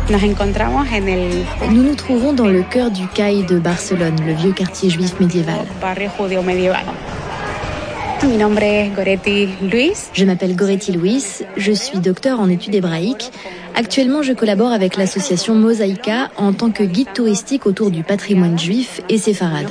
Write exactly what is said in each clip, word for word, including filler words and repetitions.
Nous nous trouvons dans le cœur du C A I de Barcelone, le vieux quartier juif médiéval. Je m'appelle Goretti Luis, je suis docteur en études hébraïques. Actuellement, je collabore avec l'association Mosaïka en tant que guide touristique autour du patrimoine juif et séfarade.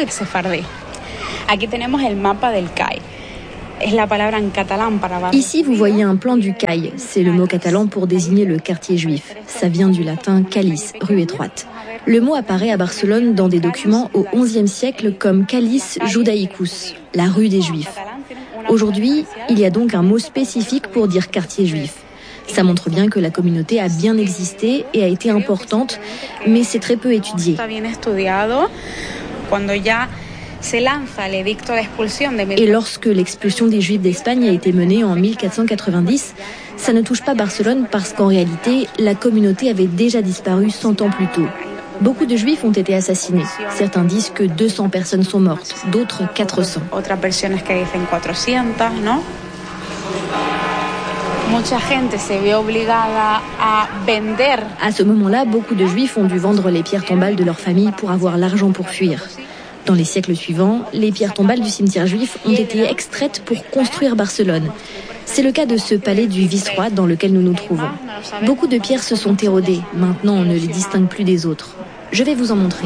Ici, vous voyez un plan du C A I. C'est le mot catalan pour désigner le quartier juif. Ça vient du latin calis, rue étroite. Le mot apparaît à Barcelone dans des documents au onzième siècle comme Calis Judaicus, la rue des Juifs. Aujourd'hui, il y a donc un mot spécifique pour dire quartier juif. Ça montre bien que la communauté a bien existé et a été importante, mais c'est très peu étudié. Et lorsque l'expulsion des Juifs d'Espagne a été menée en mille quatre cent quatre-vingt-dix, ça ne touche pas Barcelone parce qu'en réalité, la communauté avait déjà disparu cent ans plus tôt. Beaucoup de Juifs ont été assassinés. Certains disent que deux cents personnes sont mortes, d'autres quatre cents. À ce moment-là, beaucoup de Juifs ont dû vendre les pierres tombales de leur famille pour avoir l'argent pour fuir. Dans les siècles suivants, les pierres tombales du cimetière juif ont été extraites pour construire Barcelone. C'est le cas de ce palais du vice-roi dans lequel nous nous trouvons. Beaucoup de pierres se sont érodées. Maintenant, on ne les distingue plus des autres. Je vais vous en montrer.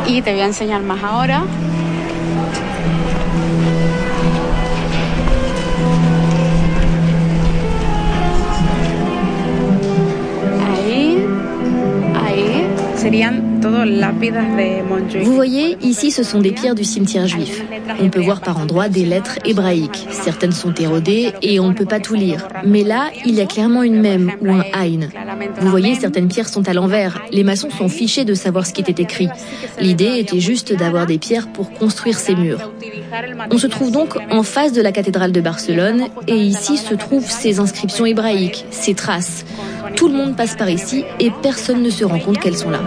Vous voyez, ici ce sont des pierres du cimetière juif. On peut voir par endroits des lettres hébraïques. Certaines sont érodées et on ne peut pas tout lire. Mais là, il y a clairement une mème ou un aïn. Vous voyez, certaines pierres sont à l'envers. Les maçons sont fichés de savoir ce qui était écrit. L'idée était juste d'avoir des pierres pour construire ces murs. On se trouve donc en face de la cathédrale de Barcelone et ici se trouvent ces inscriptions hébraïques, ces traces. Tout le monde passe par ici et personne ne se rend compte qu'elles sont là.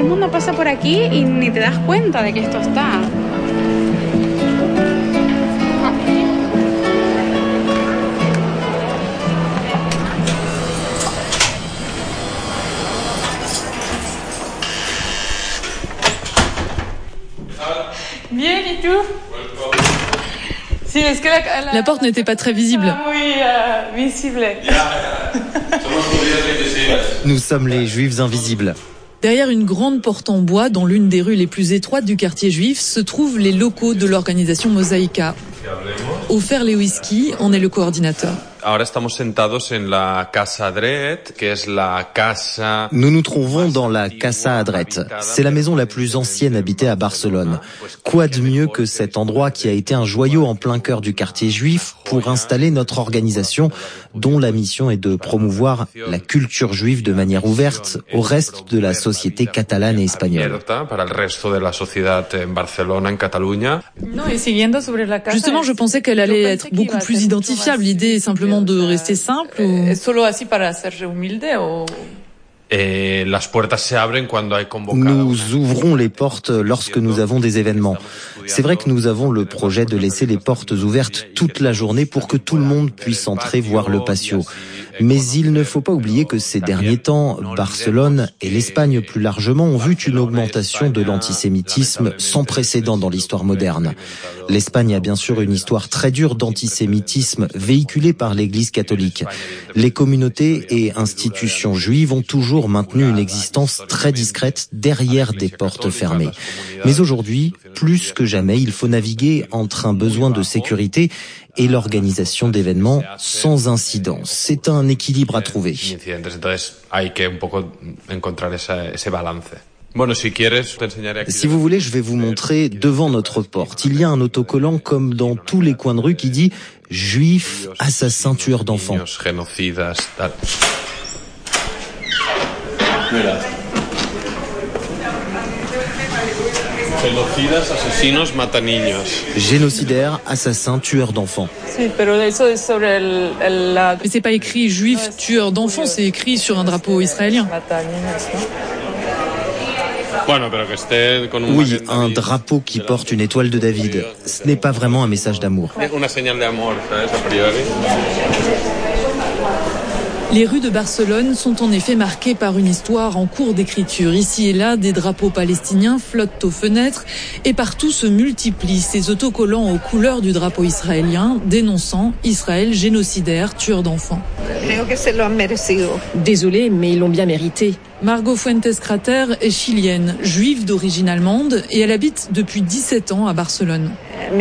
Bien et tout. Si, est-ce que la, la... la porte n'était pas très visible. Ah, oui, euh, visible. Nous sommes les Juifs invisibles. Derrière une grande porte en bois, dans l'une des rues les plus étroites du quartier juif, se trouvent les locaux de l'organisation Mosaïka. Ofer Lewiski en est le coordinateur. Nous nous trouvons dans la Casa Adret. C'est la maison la plus ancienne habitée à Barcelone. Quoi de mieux que cet endroit qui a été un joyau en plein cœur du quartier juif pour installer notre organisation dont la mission est de promouvoir la culture juive de manière ouverte au reste de la société catalane et espagnole. Justement, je pensais qu'elle allait être beaucoup plus identifiable. L'idée est simplement de rester simple ou... Nous ouvrons les portes lorsque nous avons des événements. C'est vrai que nous avons le projet de laisser les portes ouvertes toute la journée pour que tout le monde puisse entrer voir le patio. Mais il ne faut pas oublier que ces derniers temps, Barcelone et l'Espagne plus largement ont vu une augmentation de l'antisémitisme sans précédent dans l'histoire moderne. L'Espagne a bien sûr une histoire très dure d'antisémitisme véhiculée par l'Église catholique. Les communautés et institutions juives ont toujours maintenu une existence très discrète derrière des portes fermées. Mais aujourd'hui, plus que jamais, il faut naviguer entre un besoin de sécurité et l'organisation d'événements sans incident. C'est un équilibre à trouver. Si vous voulez, je vais vous montrer devant notre porte. Il y a un autocollant comme dans tous les coins de rue qui dit « Juifs, assassins, tueurs d'enfants ». Génocidaires, assassins, tueurs d'enfants. Mais c'est pas écrit juif, tueur d'enfants, c'est écrit sur un drapeau israélien. Oui, un drapeau qui porte une étoile de David. Ce n'est pas vraiment un message d'amour. Les rues de Barcelone sont en effet marquées par une histoire en cours d'écriture. Ici et là, des drapeaux palestiniens flottent aux fenêtres et partout se multiplient ces autocollants aux couleurs du drapeau israélien dénonçant Israël génocidaire, tueur d'enfants. Désolée, mais ils l'ont bien mérité. Margot Fuentes-Crater est chilienne, juive d'origine allemande et elle habite depuis dix-sept ans à Barcelone.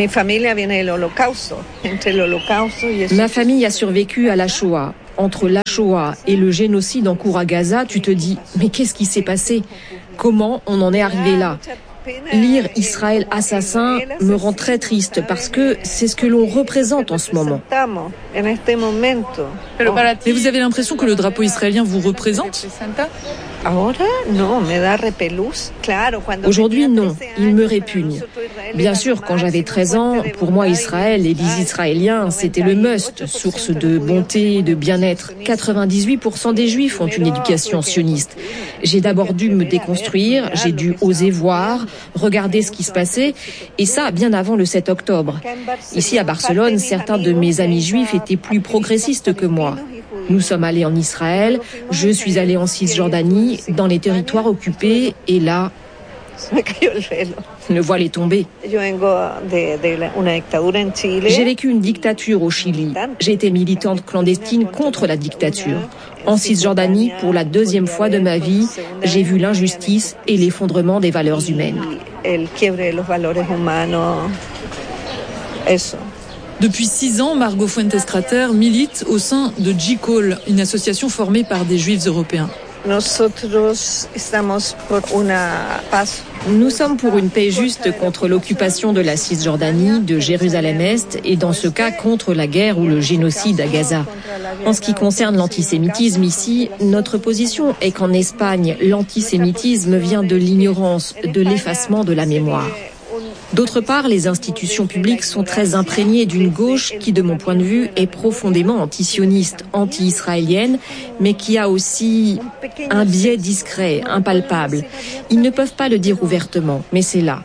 Ma famille a survécu à la Shoah. Entre la Shoah et le génocide en cours à Gaza, tu te dis, mais qu'est-ce qui s'est passé? Comment on en est arrivé là? Lire Israël assassin me rend très triste parce que c'est ce que l'on représente en ce moment. Et vous avez l'impression que le drapeau israélien vous représente? Aujourd'hui, non, il me répugne. Bien sûr, quand j'avais treize ans, pour moi, Israël et les Israéliens, c'était le must, source de bonté, de bien-être. quatre-vingt-dix-huit pour cent des Juifs ont une éducation sioniste. J'ai d'abord dû me déconstruire, j'ai dû oser voir, regarder ce qui se passait, et ça, bien avant le sept octobre. Ici, à Barcelone, certains de mes amis juifs étaient plus progressistes que moi. Nous sommes allés en Israël, je suis allée en Cisjordanie, dans les territoires occupés, et là, le voile est tombé. J'ai vécu une dictature au Chili. J'ai été militante clandestine contre la dictature. En Cisjordanie, pour la deuxième fois de ma vie, j'ai vu l'injustice et l'effondrement des valeurs humaines. Depuis six ans, Margot Fuentes-Crater milite au sein de J-Call, une association formée par des Juifs européens. Nous sommes pour une paix juste contre l'occupation de la Cisjordanie, de Jérusalem-Est et dans ce cas contre la guerre ou le génocide à Gaza. En ce qui concerne l'antisémitisme ici, notre position est qu'en Espagne, l'antisémitisme vient de l'ignorance, de l'effacement de la mémoire. D'autre part, les institutions publiques sont très imprégnées d'une gauche qui, de mon point de vue, est profondément antisioniste, anti-israélienne, mais qui a aussi un biais discret, impalpable. Ils ne peuvent pas le dire ouvertement, mais c'est là.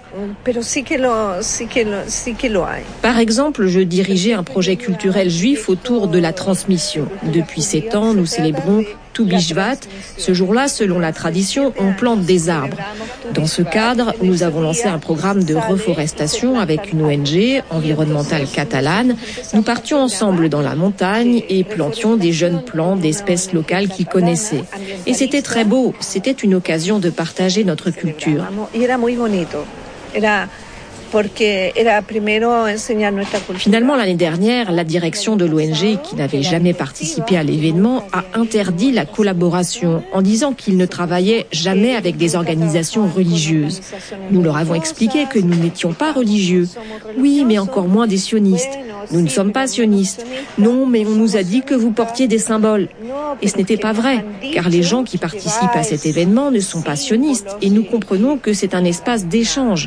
Par exemple, je dirigeais un projet culturel juif autour de la transmission. Depuis sept ans, nous célébrons Tu Bishvat. Ce jour-là, selon la tradition, on plante des arbres. Dans ce cadre, nous avons lancé un programme de reforestation avec une O N G environnementale catalane. Nous partions ensemble dans la montagne et plantions des jeunes plants d'espèces locales qu'ils connaissaient. Et c'était très beau, c'était une occasion de partager notre culture. Finalement, l'année dernière, la direction de l'O N G, qui n'avait jamais participé à l'événement, a interdit la collaboration en disant qu'ils ne travaillaient jamais avec des organisations religieuses. Nous leur avons expliqué que nous n'étions pas religieux. Oui, mais encore moins des sionistes. Nous ne sommes pas sionistes. Non, mais on nous a dit que vous portiez des symboles. Et ce n'était pas vrai, car les gens qui participent à cet événement ne sont pas sionistes et nous comprenons que c'est un espace d'échange.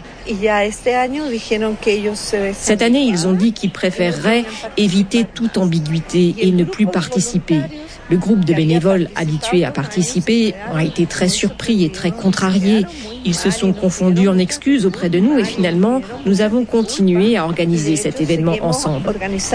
Cette année, ils ont dit qu'ils préféreraient éviter toute ambiguïté et ne plus participer. Le groupe de bénévoles habitués à participer a été très surpris et très contrariés. Ils se sont confondus en excuses auprès de nous et finalement, nous avons continué à organiser cet événement ensemble.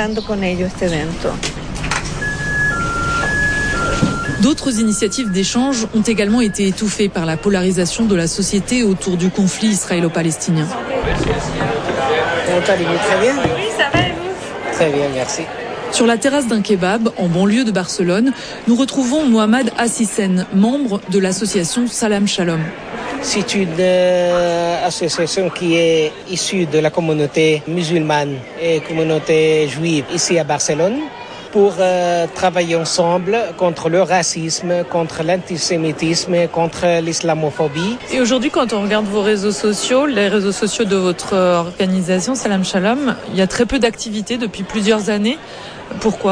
D'autres initiatives d'échange ont également été étouffées par la polarisation de la société autour du conflit israélo-palestinien. Comment allez-vous? Très bien? Oui, ça va et vous? Très bien, merci. Sur la terrasse d'un kebab, en banlieue de Barcelone, nous retrouvons Mohamed Hassisen, membre de l'association Salam Shalom. C'est une euh, association qui est issue de la communauté musulmane et communauté juive ici à Barcelone pour euh, travailler ensemble contre le racisme, contre l'antisémitisme, contre l'islamophobie. Et aujourd'hui, quand on regarde vos réseaux sociaux, les réseaux sociaux de votre organisation Salam Shalom, il y a très peu d'activités depuis plusieurs années. Pourquoi ?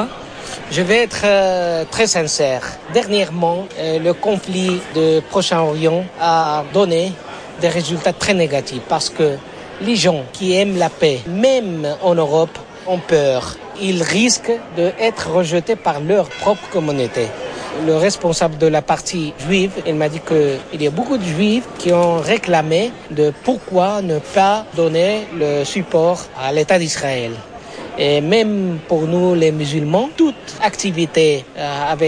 Je vais être euh, très sincère. Dernièrement, euh, le conflit de Proche-Orient a donné des résultats très négatifs parce que les gens qui aiment la paix, même en Europe, ont peur. Ils risquent d'être rejetés par leur propre communauté. Le responsable de la partie juive, il m'a dit qu'il y a beaucoup de juifs qui ont réclamé de pourquoi ne pas donner le support à l'État d'Israël. Et même pour nous, les musulmans, toute activité euh, avec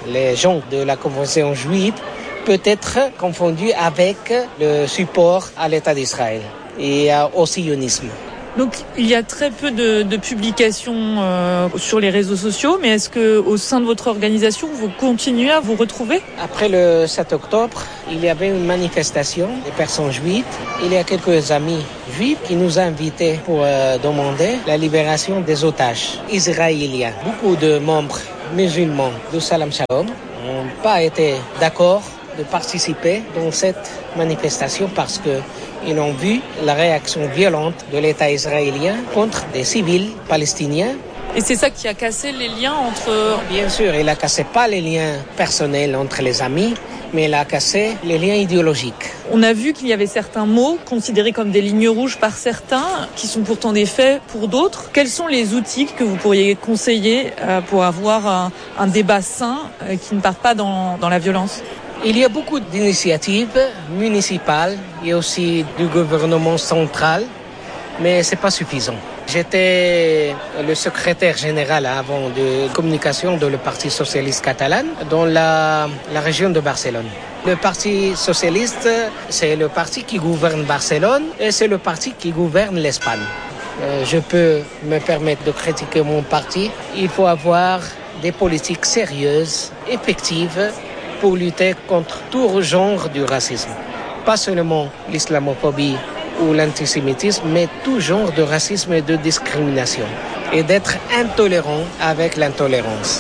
les gens de la Convention juive peut être confondu avec le support à l'État d'Israël et au sionisme. Donc il y a très peu de, de publications euh, sur les réseaux sociaux, mais est-ce que au sein de votre organisation, vous continuez à vous retrouver ? Après le sept octobre, il y avait une manifestation des personnes juives. Il y a quelques amis juifs qui nous ont invités pour euh, demander la libération des otages israéliens. Beaucoup de membres musulmans de Salam Shalom n'ont pas été d'accord de participer dans cette manifestation parce que ils ont vu la réaction violente de l'État israélien contre des civils palestiniens. Et c'est ça qui a cassé les liens entre... Bien sûr, il a cassé pas les liens personnels entre les amis, mais il a cassé les liens idéologiques. On a vu qu'il y avait certains mots considérés comme des lignes rouges par certains, qui sont pourtant des faits pour d'autres. Quels sont les outils que vous pourriez conseiller pour avoir un, un débat sain qui ne part pas dans, dans la violence ? Il y a beaucoup d'initiatives municipales et aussi du gouvernement central, mais c'est pas suffisant. J'étais le secrétaire général avant de communication de le Parti socialiste catalan dans la, la région de Barcelone. Le Parti socialiste, c'est le parti qui gouverne Barcelone et c'est le parti qui gouverne l'Espagne. Euh, je peux me permettre de critiquer mon parti. Il faut avoir des politiques sérieuses, effectives, pour lutter contre tout genre du racisme. Pas seulement l'islamophobie ou l'antisémitisme, mais tout genre de racisme et de discrimination. Et d'être intolérant avec l'intolérance.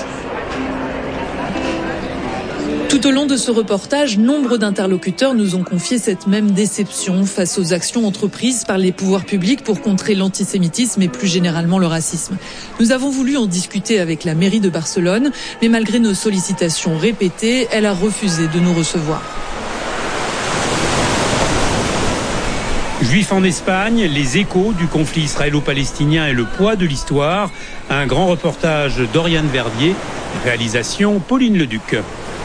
Tout au long de ce reportage, nombre d'interlocuteurs nous ont confié cette même déception face aux actions entreprises par les pouvoirs publics pour contrer l'antisémitisme et plus généralement le racisme. Nous avons voulu en discuter avec la mairie de Barcelone, mais malgré nos sollicitations répétées, elle a refusé de nous recevoir. Juifs en Espagne, les échos du conflit israélo-palestinien et le poids de l'histoire. Un grand reportage d'Oriane Verdier, réalisation Pauline Leduc.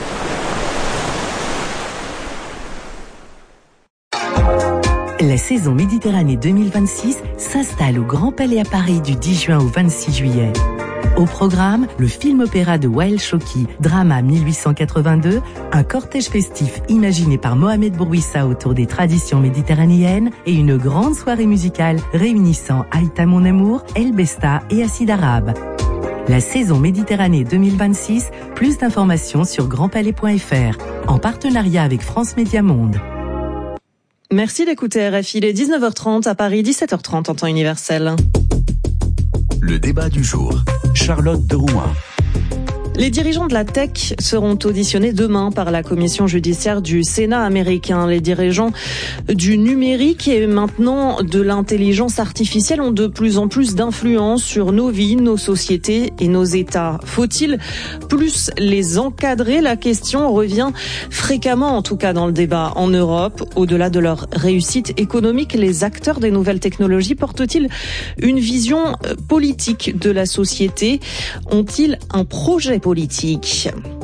La saison Méditerranée deux mille vingt-six s'installe au Grand Palais à Paris du dix juin au vingt-six juillet. Au programme, le film-opéra de Wael Choki, Drama mille huit cent quatre-vingt-deux, un cortège festif imaginé par Mohamed Bourouissa autour des traditions méditerranéennes et une grande soirée musicale réunissant Aïta Mon Amour, El Besta et Acide Arabe. La saison Méditerranée deux mille vingt-six, plus d'informations sur grand palais point f r, en partenariat avec France Média Monde. Merci d'écouter R F I, il est dix-neuf heures trente à Paris, dix-sept heures trente en temps universel. Le débat du jour. Charlotte de Rouen. Les dirigeants de la tech seront auditionnés demain par la commission judiciaire du Sénat américain. Les dirigeants du numérique et maintenant de l'intelligence artificielle ont de plus en plus d'influence sur nos vies, nos sociétés et nos États. Faut-il plus les encadrer ? La question revient fréquemment, en tout cas dans le débat en Europe. Au-delà de leur réussite économique, les acteurs des nouvelles technologies portent-ils une vision politique de la société ? Ont-ils un projet politique ? politique.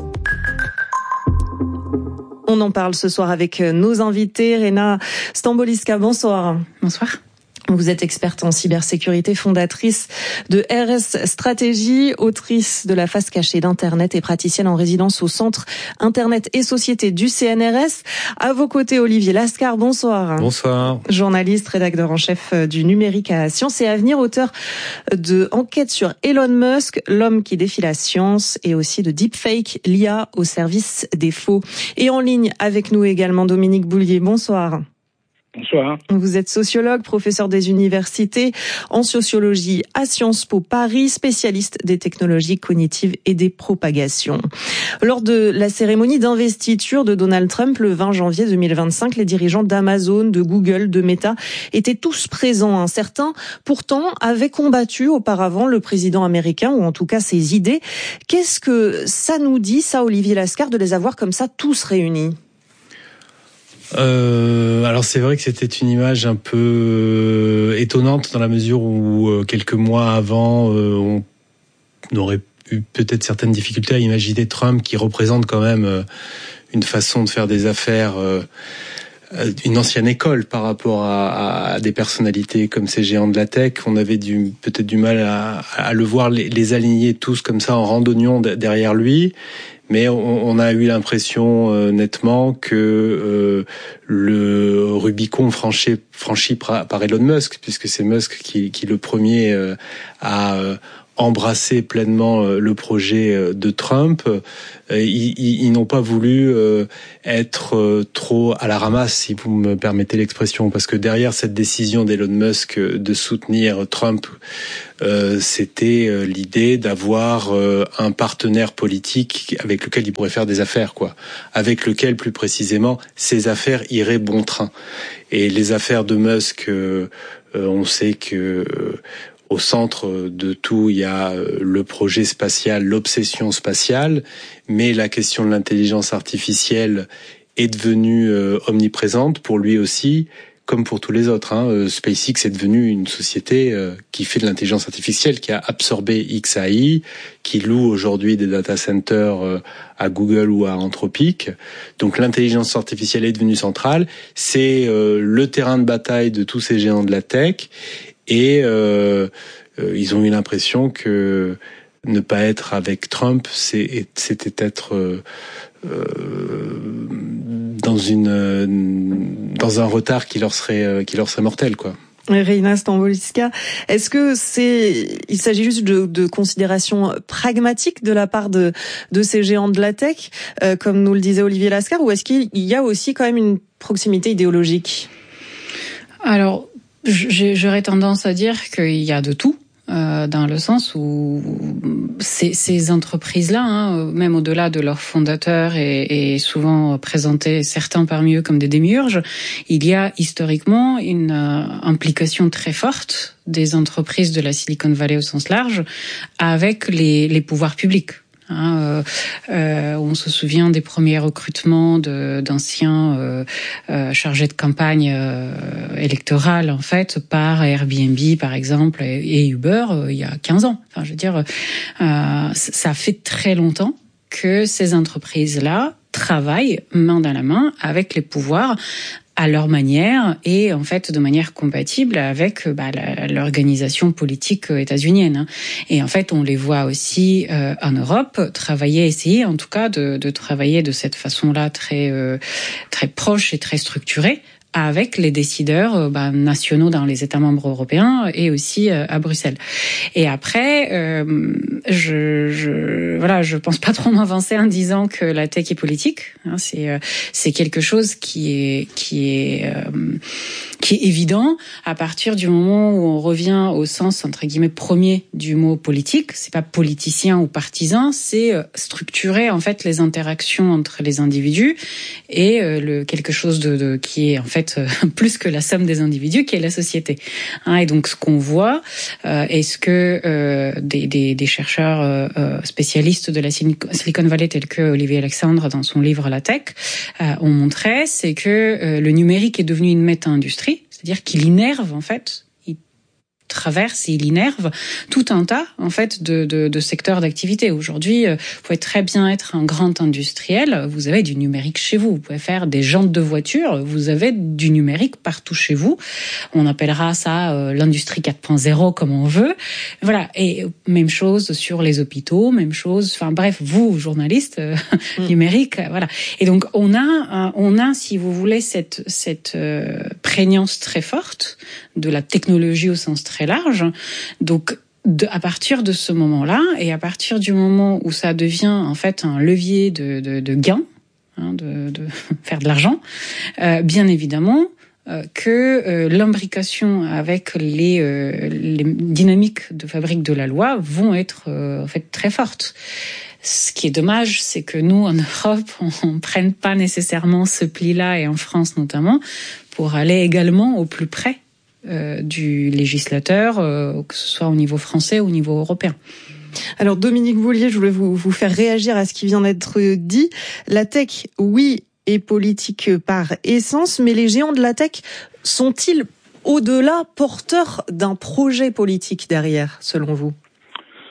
On en parle ce soir avec nos invités. Rena Stamboliska, bonsoir. Bonsoir. Vous êtes experte en cybersécurité, fondatrice de R S Stratégie, autrice de la face cachée d'Internet et praticienne en résidence au Centre Internet et Société du C N R S. À vos côtés, Olivier Lascar, bonsoir. Bonsoir. Journaliste, rédacteur en chef du numérique à Science et Avenir, auteur de Enquête sur Elon Musk, l'homme qui défie la science, et aussi de Deepfake, l'I A au service des faux. Et en ligne avec nous également Dominique Boulier, bonsoir. Bonsoir. Vous êtes sociologue, professeur des universités en sociologie à Sciences Po Paris, spécialiste des technologies cognitives et des propagations. Lors de la cérémonie d'investiture de Donald Trump le vingt janvier deux mille vingt-cinq, les dirigeants d'Amazon, de Google, de Meta étaient tous présents. Certains, pourtant, avaient combattu auparavant le président américain, ou en tout cas ses idées. Qu'est-ce que ça nous dit, ça, Olivier Lascar, de les avoir comme ça tous réunis ? Euh, alors c'est vrai que c'était une image un peu euh, étonnante dans la mesure où euh, quelques mois avant, euh, on, on aurait eu peut-être certaines difficultés à imaginer Trump qui représente quand même euh, une façon de faire des affaires, euh, une ancienne école par rapport à, à des personnalités comme ces géants de la tech. On avait du, peut-être du mal à, à le voir les, les aligner tous comme ça en randonnion derrière lui. Mais on, on a eu l'impression euh, nettement que euh, le Rubicon franchi, franchi par, par Elon Musk, puisque c'est Musk qui, qui le premier euh, a euh, embrasser pleinement le projet de Trump. Ils, ils, ils n'ont pas voulu être trop à la ramasse, si vous me permettez l'expression, parce que derrière cette décision d'Elon Musk de soutenir Trump, c'était l'idée d'avoir un partenaire politique avec lequel il pourrait faire des affaires, quoi, avec lequel plus précisément ses affaires iraient bon train. Et les affaires de Musk, on sait que au centre de tout, il y a le projet spatial, l'obsession spatiale, mais la question de l'intelligence artificielle est devenue euh, omniprésente pour lui aussi, comme pour tous les autres. Hein. SpaceX est devenu une société euh, qui fait de l'intelligence artificielle, qui a absorbé X A I, qui loue aujourd'hui des data centers euh, à Google ou à Anthropic. Donc l'intelligence artificielle est devenue centrale. C'est euh, le terrain de bataille de tous ces géants de la tech. Et euh, euh, ils ont eu l'impression que ne pas être avec Trump, c'est, c'était être euh, euh, dans une euh, dans un retard qui leur serait euh, qui leur serait mortel, quoi. Reina Stamboliska, est-ce que c'est, il s'agit juste de, de considérations pragmatiques de la part de de ces géants de la tech, euh, comme nous le disait Olivier Lascar, ou est-ce qu'il y a aussi quand même une proximité idéologique? Alors, j'aurais tendance à dire qu'il y a de tout, euh, dans le sens où ces, ces entreprises-là, hein, même au-delà de leurs fondateurs et, et souvent présentés certains parmi eux comme des démiurges, il y a historiquement une euh, implication très forte des entreprises de la Silicon Valley au sens large avec les, les pouvoirs publics. Hein, euh, euh, on se souvient des premiers recrutements de, d'anciens euh, euh, chargés de campagne euh, électorale en fait par Airbnb par exemple et, et Uber euh, il y a quinze ans. Enfin, je veux dire, euh, ça fait très longtemps que ces entreprises-là travaillent main dans la main avec les pouvoirs à leur manière et en fait de manière compatible avec bah, la, l'organisation politique états-unienne. Et en fait, on les voit aussi euh, en Europe travailler, essayer en tout cas de, de travailler de cette façon-là très euh, très proche et très structurée avec les décideurs euh, bah, nationaux dans les États membres européens et aussi euh, à Bruxelles. Et après, euh, je, je voilà, je pense pas trop m'avancer en disant que la tech est politique. Hein, c'est euh, c'est quelque chose qui est qui est euh, qui est évident à partir du moment où on revient au sens entre guillemets premier du mot politique. C'est pas politicien ou partisan, c'est euh, structurer en fait les interactions entre les individus et euh, le quelque chose de, de qui est en fait plus que la somme des individus, qui est la société. Hein, et donc, ce qu'on voit, euh, est ce que euh, des, des, des chercheurs euh, spécialistes de la Silicon Valley, tels que Olivier Alexandre dans son livre La Tech, euh, ont montré, c'est que euh, le numérique est devenu une méta-industrie, c'est-à-dire qu'il innerve en fait. traverse et il innerve tout un tas en fait de, de, de secteurs d'activité. Aujourd'hui, vous pouvez très bien être un grand industriel, vous avez du numérique chez vous. Vous pouvez faire des jantes de voitures, vous avez du numérique partout chez vous. On appellera ça euh, l'industrie quatre point zéro comme on veut. Voilà. Et même chose sur les hôpitaux, même chose. Enfin bref, vous journalistes euh, mmh. numérique, voilà. Et donc on a, euh, on a, si vous voulez, cette cette euh, prégnance très forte de la technologie au sens très large. Donc, de, à partir de ce moment-là, et à partir du moment où ça devient en fait un levier de, de, de gain, hein, de, de faire de l'argent, euh, bien évidemment euh, que euh, l'imbrication avec les, euh, les dynamiques de fabrique de la loi vont être euh, en fait très fortes. Ce qui est dommage, c'est que nous, en Europe, on ne prenne pas nécessairement ce pli-là, et en France notamment, pour aller également au plus près Euh, du législateur, euh, que ce soit au niveau français ou au niveau européen. Alors Dominique Voulier, je voulais vous, vous faire réagir à ce qui vient d'être dit. La tech, oui, est politique par essence, mais les géants de la tech sont-ils au-delà porteurs d'un projet politique derrière, selon vous ?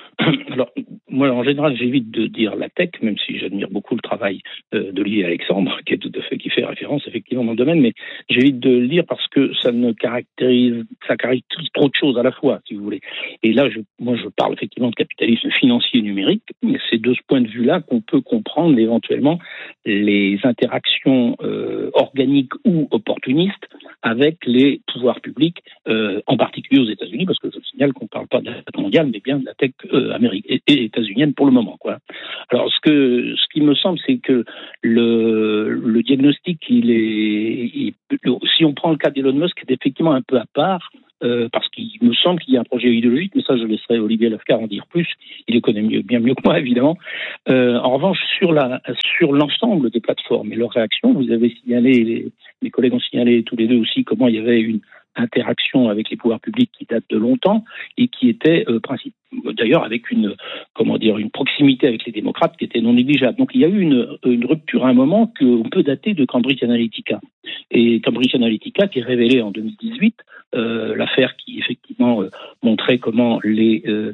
Alors, moi, en général, j'évite de dire la tech, même si j'admire beaucoup le travail euh, d'Olivier Alexandre, qui est tout à fait, qui fait référence effectivement dans le domaine, mais j'évite de le dire parce que ça ne caractérise, ça caractérise trop de choses à la fois, si vous voulez. Et là, je, moi, je parle effectivement de capitalisme financier numérique, et c'est de ce point de vue-là qu'on peut comprendre éventuellement les interactions euh, organiques ou opportunistes avec les pouvoirs publics, euh, en particulier aux États-Unis, parce que je signale qu'on ne parle pas de la tech mondiale, mais bien de la tech euh, américaine et états-unienne pour le moment, quoi. Alors, ce que, ce qui me semble, c'est que le, le diagnostic, il est, il, si on prend le cas d'Elon Musk, est effectivement un peu à part. Euh, parce qu'il me semble qu'il y a un projet idéologique, mais ça je laisserai Olivier Lascar en dire plus, il les connaît mieux, bien mieux que moi évidemment. Euh, en revanche, sur la sur l'ensemble des plateformes et leurs réactions, vous avez signalé, les, les collègues ont signalé tous les deux aussi comment il y avait une interaction avec les pouvoirs publics qui date de longtemps et qui était euh, principe, d'ailleurs avec une comment dire une proximité avec les démocrates qui était non négligeable. Donc il y a eu une, une rupture à un moment qu'on peut dater de Cambridge Analytica. Et Cambridge Analytica qui est révélé en deux mille dix-huit, euh, l'affaire qui effectivement euh, montrait comment les, euh,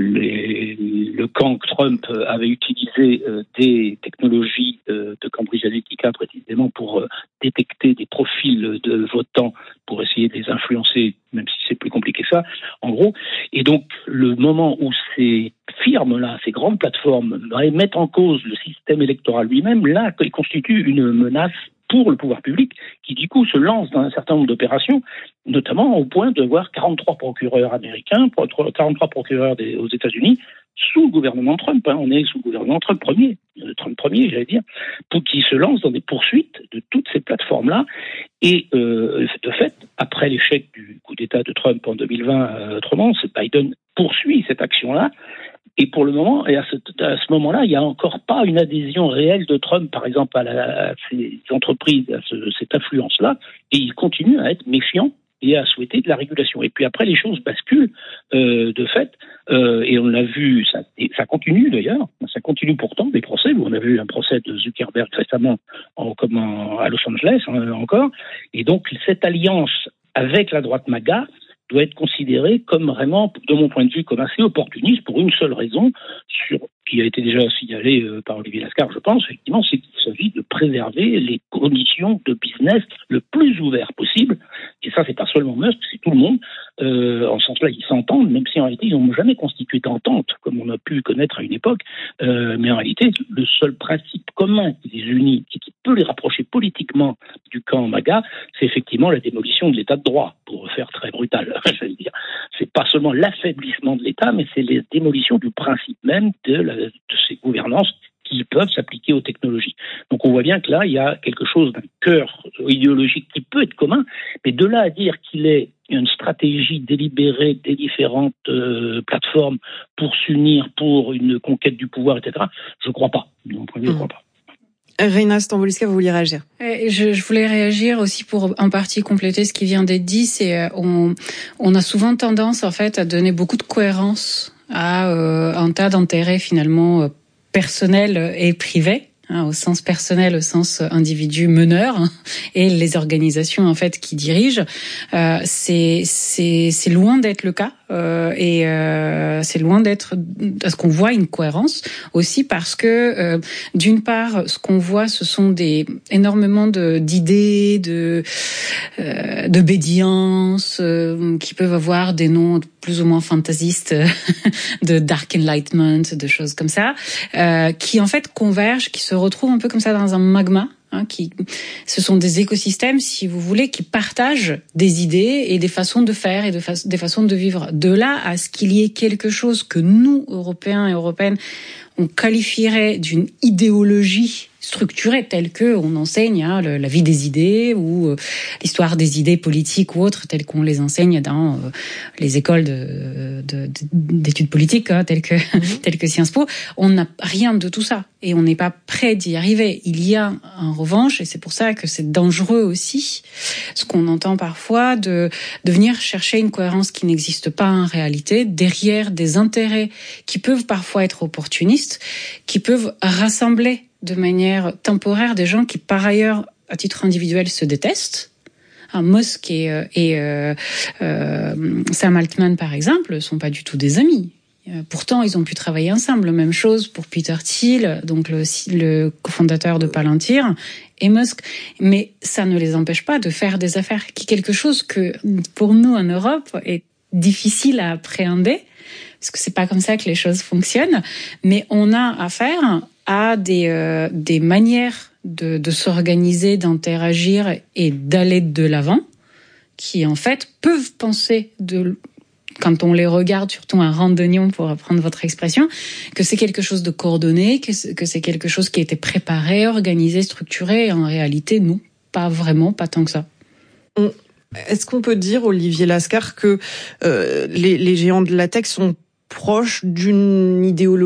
les le camp Trump avait utilisé euh, des technologies euh, de Cambridge Analytica précisément pour euh, détecter des profils de votants pour essayer de les influencer, même si c'est plus compliqué que ça, en gros. Et donc, le moment où ces firmes-là, ces grandes plateformes, mettent en cause le système électoral lui-même, là, ils constituent une menace pour le pouvoir public, qui du coup se lance dans un certain nombre d'opérations, notamment au point de voir quarante-trois procureurs américains, quarante-trois procureurs des, aux États-Unis, sous le gouvernement Trump, hein, on est sous le gouvernement Trump premier, Trump premier, j'allais dire, pour qui se lancent dans des poursuites de toutes ces plateformes-là. Et euh, de fait, après l'échec du coup d'État de Trump en deux mille vingt, euh, autrement, Biden poursuit cette action-là. Et pour le moment, et à ce, à ce moment-là, il n'y a encore pas une adhésion réelle de Trump, par exemple, à, la, à ces entreprises, à ce, cette influence-là, et il continue à être méfiant et à souhaiter de la régulation. Et puis après, les choses basculent euh, de fait, euh, et on l'a vu, ça, ça continue d'ailleurs, ça continue pourtant, des procès, où on a vu un procès de Zuckerberg récemment en, comme en, à Los Angeles hein, encore, et donc cette alliance avec la droite MAGA doit être considérée comme vraiment, de mon point de vue, comme assez opportuniste pour une seule raison, sur, qui a été déjà signalée euh, par Olivier Lascar, je pense, effectivement, c'est qu'il s'agit de préserver les conditions de business le plus ouvert possible. Et ça, c'est pas seulement Musk, c'est tout le monde. Euh, en ce sens-là, ils s'entendent, même si en réalité, ils n'ont jamais constitué d'entente, comme on a pu connaître à une époque. Euh, mais en réalité, le seul principe commun qui les unit et qui peut les rapprocher politiquement du camp MAGA, c'est effectivement la démolition de l'état de droit, pour faire très brutal. J'allais dire, c'est pas seulement l'affaiblissement de l'État, mais c'est la démolition du principe même de, la, de ces gouvernances qui peuvent s'appliquer aux technologies. Donc on voit bien que là, il y a quelque chose d'un cœur idéologique qui peut être commun, mais de là à dire qu'il est une stratégie délibérée des différentes euh, plateformes pour s'unir pour une conquête du pouvoir, et cetera, je ne crois pas. De mon point de vue, je ne crois pas. Reina Stamboliska, vous vouliez réagir? je, je voulais réagir aussi pour en partie compléter ce qui vient d'être dit. C'est on, on a souvent tendance en fait à donner beaucoup de cohérence à euh, un tas d'intérêts finalement euh, personnels et privés. Hein, au sens personnel, au sens individu meneur, hein, et les organisations en fait qui dirigent, euh, c'est c'est c'est loin d'être le cas, euh, et euh, c'est loin d'être parce qu'on voit une cohérence aussi parce que euh, d'une part, ce qu'on voit, ce sont des énormément de d'idées, de euh, d'obédience euh, qui peuvent avoir des noms plus ou moins fantaisistes, de dark enlightenment, de choses comme ça, euh, qui en fait convergent, qui se retrouvent un peu comme ça dans un magma. Hein, qui, ce sont des écosystèmes, si vous voulez, qui partagent des idées et des façons de faire et de fa- des façons de vivre. De là à ce qu'il y ait quelque chose que nous, Européens et Européennes, on qualifierait d'une idéologie structurée telle que on enseigne hein, le, la vie des idées ou euh, l'histoire des idées politiques ou autres telles qu'on les enseigne dans euh, les écoles de, de, de, d'études politiques hein, telles que mm-hmm. telles que Sciences Po. On n'a rien de tout ça et on n'est pas prêt d'y arriver. Il y a en revanche, et c'est pour ça que c'est dangereux aussi, ce qu'on entend parfois de, de venir chercher une cohérence qui n'existe pas en réalité derrière des intérêts qui peuvent parfois être opportunistes, qui peuvent rassembler de manière temporaire des gens qui, par ailleurs, à titre individuel, se détestent. Un Musk et, et euh, euh, Sam Altman, par exemple, sont pas du tout des amis. Pourtant, ils ont pu travailler ensemble. Même chose pour Peter Thiel, donc le, le cofondateur de Palantir, et Musk. Mais ça ne les empêche pas de faire des affaires, qui est quelque chose que, pour nous en Europe, est difficile à appréhender, parce que c'est pas comme ça que les choses fonctionnent. Mais on a affaire à des, euh, des manières de, de s'organiser, d'interagir et d'aller de l'avant, qui en fait peuvent penser de quand on les regarde, surtout un randonnion pour reprendre votre expression, que c'est quelque chose de coordonné, que c'est, que c'est quelque chose qui a été préparé, organisé, structuré. Et en réalité, non, pas vraiment, pas tant que ça. On, est-ce qu'on peut dire, Olivier Lascar, que euh, les, les géants de la tech sont proches d'une idéologie ?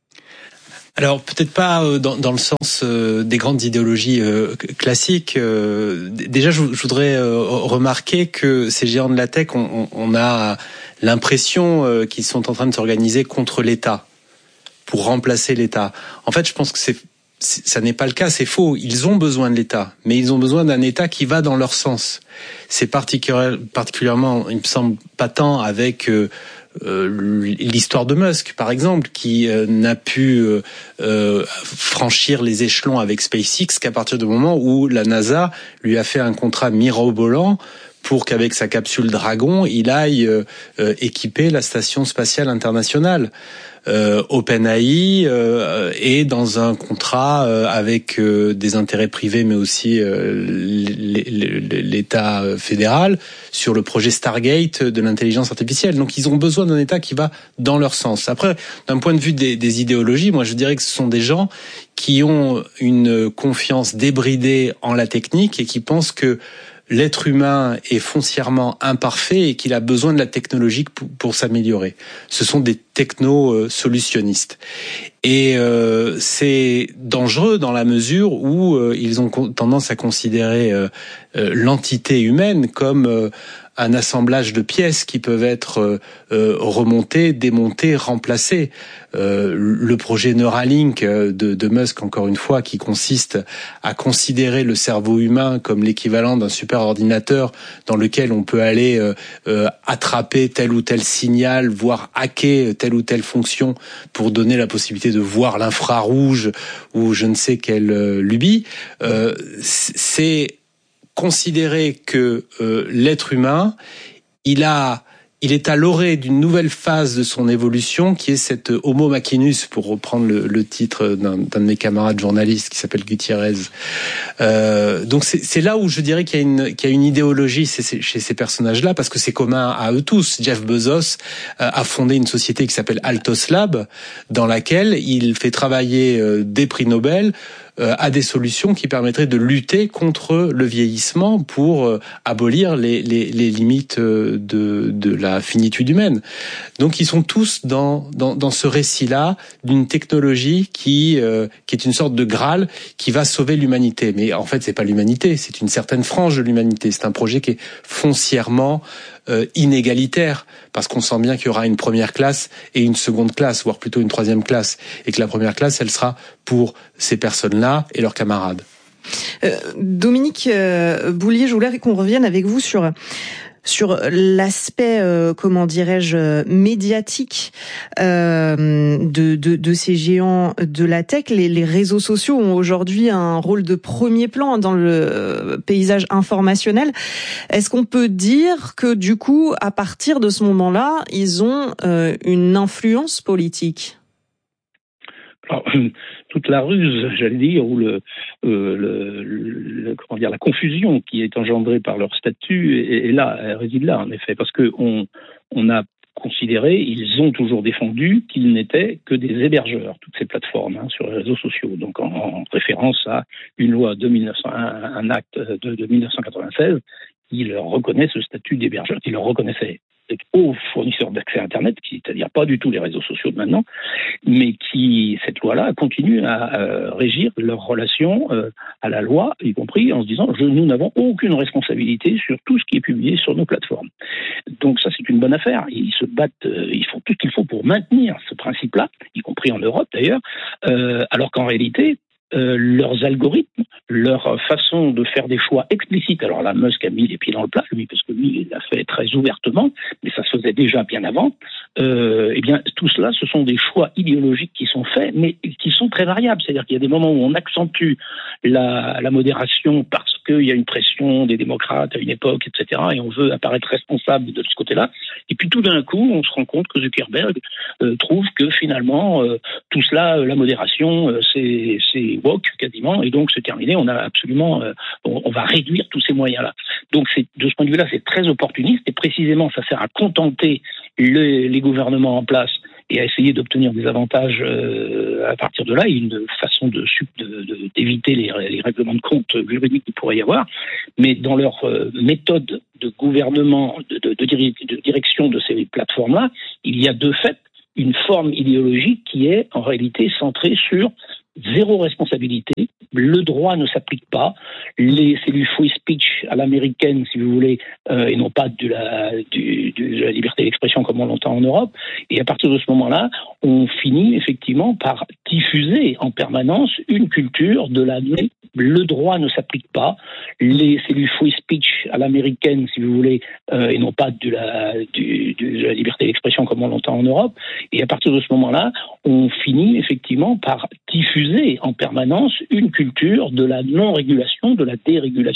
Alors peut-être pas dans, dans le sens euh, des grandes idéologies euh, classiques. Euh, déjà, je, je voudrais euh, remarquer que ces géants de la tech, on, on a l'impression euh, qu'ils sont en train de s'organiser contre l'État, pour remplacer l'État. En fait, je pense que c'est, c'est, ça n'est pas le cas, c'est faux. Ils ont besoin de l'État, mais ils ont besoin d'un État qui va dans leur sens. C'est particulier, particulièrement, il me semble, patent avec... Euh, Euh, l'histoire de Musk, par exemple, qui euh, n'a pu euh, euh, franchir les échelons avec SpaceX qu'à partir du moment où la NASA lui a fait un contrat mirobolant pour qu'avec sa capsule Dragon, il aille euh, euh, équiper la station spatiale internationale. Euh, OpenAI euh, est dans un contrat euh, avec euh, des intérêts privés, mais aussi euh, l'État fédéral sur le projet Stargate de l'intelligence artificielle. Donc, ils ont besoin d'un État qui va dans leur sens. Après, d'un point de vue des, des idéologies, moi, je dirais que ce sont des gens qui ont une confiance débridée en la technique et qui pensent que l'être humain est foncièrement imparfait et qu'il a besoin de la technologie pour, pour s'améliorer. Ce sont des techno-solutionnistes. Et euh, c'est dangereux dans la mesure où euh, ils ont tendance à considérer euh, euh, l'entité humaine comme euh, un assemblage de pièces qui peuvent être euh, euh, remontées, démontées, remplacées. Euh, le projet Neuralink de, de Musk, encore une fois, qui consiste à considérer le cerveau humain comme l'équivalent d'un superordinateur dans lequel on peut aller euh, euh, attraper tel ou tel signal, voire hacker telle ou telle fonction pour donner la possibilité de voir l'infrarouge ou je ne sais quelle euh, lubie, euh, c'est considérer que euh, l'être humain, il a, il est à l'orée d'une nouvelle phase de son évolution qui est cette Homo machinus, pour reprendre le, le titre d'un, d'un de mes camarades journalistes qui s'appelle Gutiérrez. Euh, donc c'est, c'est là où je dirais qu'il y a une, qu'il y a une idéologie chez, chez ces personnages-là, parce que c'est commun à eux tous. Jeff Bezos euh, a fondé une société qui s'appelle Altos Lab, dans laquelle il fait travailler euh, des prix Nobel à des solutions qui permettraient de lutter contre le vieillissement pour euh, abolir les, les, les limites de, de la finitude humaine. Donc ils sont tous dans, dans, dans ce récit-là d'une technologie qui, euh, qui est une sorte de Graal qui va sauver l'humanité. Mais en fait, c'est pas l'humanité, c'est une certaine frange de l'humanité. C'est un projet qui est foncièrement Euh, inégalitaire, parce qu'on sent bien qu'il y aura une première classe et une seconde classe, voire plutôt une troisième classe, et que la première classe, elle sera pour ces personnes-là et leurs camarades. Euh, Dominique euh, Boulier, je voulais qu'on revienne avec vous sur sur l'aspect, euh, comment dirais-je, médiatique euh, de, de, de ces géants de la tech. Les, les réseaux sociaux ont aujourd'hui un rôle de premier plan dans le paysage informationnel. Est-ce qu'on peut dire que, du coup, à partir de ce moment-là, ils ont euh, une influence politique ? Alors, toute la ruse, j'allais dire, ou le, euh, le, le comment dire, la confusion qui est engendrée par leur statut est, est là, elle réside là, en effet, parce que on, on a considéré, ils ont toujours défendu qu'ils n'étaient que des hébergeurs, toutes ces plateformes hein, sur les réseaux sociaux. Donc, en, en référence à une loi de mille neuf cents, un, un acte de, de mille neuf cent quatre-vingt-seize qui leur reconnaît ce statut d'hébergeur, qui leur reconnaissait aux fournisseurs d'accès à Internet, qui, c'est-à-dire pas du tout les réseaux sociaux de maintenant, mais qui, cette loi-là, continue à euh, régir leurs relations euh, à la loi, y compris en se disant je, nous n'avons aucune responsabilité sur tout ce qui est publié sur nos plateformes. Donc ça, c'est une bonne affaire. Ils se battent, euh, ils font tout ce qu'il faut pour maintenir ce principe-là, y compris en Europe d'ailleurs, euh, alors qu'en réalité, Euh, leurs algorithmes, leur façon de faire des choix explicites. Alors là, Musk a mis les pieds dans le plat, lui, parce que lui, il l'a fait très ouvertement, mais ça se faisait déjà bien avant. euh, eh bien, tout cela, ce sont des choix idéologiques qui sont faits, mais qui sont très variables. C'est-à-dire qu'il y a des moments où on accentue la, la modération parce qu'il y a une pression des démocrates à une époque, et cetera, et on veut apparaître responsable de ce côté-là. Et puis tout d'un coup, on se rend compte que Zuckerberg euh, trouve que finalement, euh, tout cela, euh, la modération, euh, c'est, c'est woke quasiment, et donc c'est terminé. On a absolument, euh, on, on va réduire tous ces moyens-là. Donc c'est, de ce point de vue-là, c'est très opportuniste, et précisément, ça sert à contenter le, les gouvernements en place et à essayer d'obtenir des avantages euh, à partir de là. Il y a une façon de, de, de, d'éviter les, les règlements de compte juridiques qu'il pourrait y avoir, mais dans leur euh, méthode de gouvernement, de, de, de, de direction de ces plateformes-là, il y a de fait une forme idéologique qui est en réalité centrée sur zéro responsabilité, le droit ne s'applique pas, les, c'est du free speech à l'américaine, si vous voulez, euh, et non pas de la, du, du, de la liberté d'expression comme on l'entend en Europe. Et à partir de ce moment-là, on finit effectivement par diffuser en permanence une culture de la le droit ne s'applique pas, les, c'est du free speech à l'américaine, si vous voulez, euh, et non pas de la, du, du, de la liberté d'expression comme on l'entend en Europe. Et à partir de ce moment-là, on finit effectivement par diffuser en permanence une culture de la non-régulation, de la dérégulation.